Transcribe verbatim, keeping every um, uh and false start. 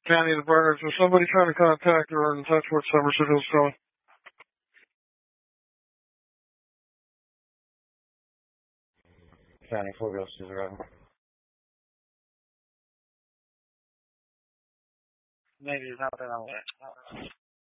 County Department. Is somebody trying to contact or in touch with Summersville Stone? County four Ghosts is around. Maybe there's nothing on that.